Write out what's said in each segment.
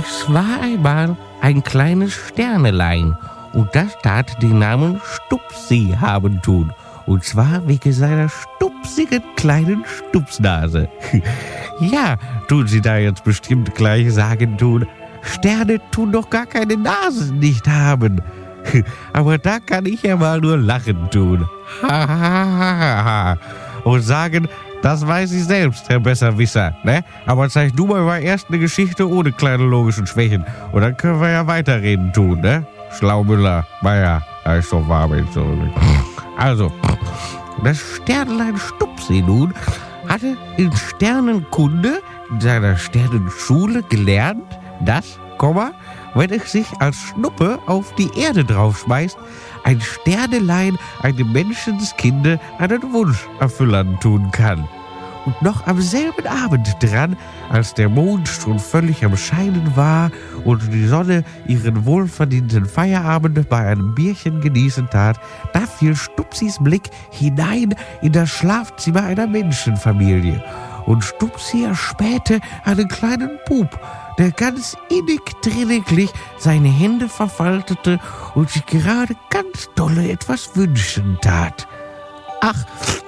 Es war einmal ein kleines Sternelein und das tat den Namen Stupsi haben tun. Und zwar wegen seiner stupsigen kleinen Stupsnase. Ja, tun Sie da jetzt bestimmt gleich sagen tun, Sterne tun doch gar keine Nasen nicht haben. Aber da kann ich ja mal nur lachen tun. Ha, ha, ha, ha, ha. Und sagen, das weiß ich selbst, Herr Besserwisser, ne? Aber zeig du mal erst eine Geschichte ohne kleine logischen Schwächen. Und dann können wir ja weiterreden tun, ne? Schlaumüller, Meier, da ist doch warm. Also, das Sternlein Stupsi nun hatte in Sternenkunde in seiner Sternenschule gelernt, dass, wenn es sich als Schnuppe auf die Erde draufschmeißt, ein Sternelein einem Menschenskinde einen Wunsch erfüllern tun kann. Und noch am selben Abend dran, als der Mond schon völlig am Scheinen war und die Sonne ihren wohlverdienten Feierabend bei einem Bierchen genießen tat, da fiel Stupsis Blick hinein in das Schlafzimmer einer Menschenfamilie. Und Stupsi erspähte einen kleinen Bub, der ganz innig drinniglich seine Hände verfaltete und sich gerade ganz dolle etwas wünschen tat. Ach,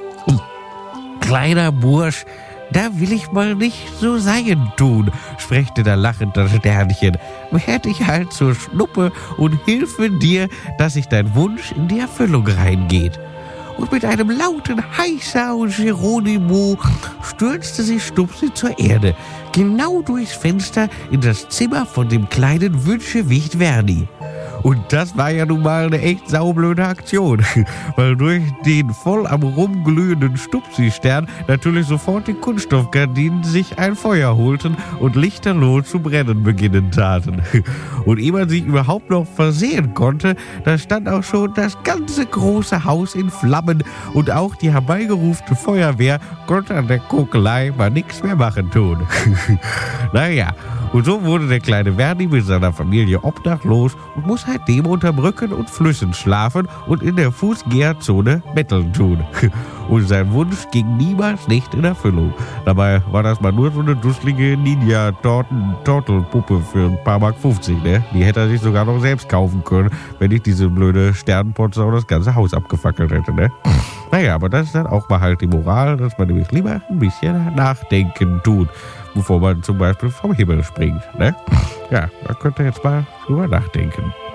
kleiner Bursch, da will ich mal nicht so sein tun, sprechte da lachend das Sternchen. Werde ich halt zur Schnuppe und hilfe dir, dass sich dein Wunsch in die Erfüllung reingeht. Und mit einem lauten Heißa und Geronimo stürzte sich Stupsi zur Erde, genau durchs Fenster in das Zimmer von dem kleinen Wünschewicht Verdi. Und das war ja nun mal eine echt saublöde Aktion, weil durch den voll am rumglühenden Stupsi-Stern natürlich sofort die Kunststoffgardinen sich ein Feuer holten und lichterloh zu brennen beginnen taten. Und ehe man sich überhaupt noch versehen konnte, da stand auch schon das ganze große Haus in Flammen und auch die herbeigerufene Feuerwehr konnte an der Kokelei mal nichts mehr machen tun. Naja, und so wurde der kleine Verdi mit seiner Familie obdachlos und muss seitdem unter Brücken und Flüssen schlafen und in der Fußgängerzone betteln tun. Und sein Wunsch ging niemals nicht in Erfüllung. Dabei war das mal nur so eine dusselige Ninja-Tortelpuppe für ein paar Mark 50, ne? Die hätte er sich sogar noch selbst kaufen können, wenn nicht diese blöde Sternenpotze und das ganze Haus abgefackelt hätte, ne? Naja, aber das ist dann auch mal halt die Moral, dass man nämlich lieber ein bisschen nachdenken tut, bevor man zum Beispiel vom Himmel springt, ne? Ja, da könnt ihr jetzt mal drüber nachdenken.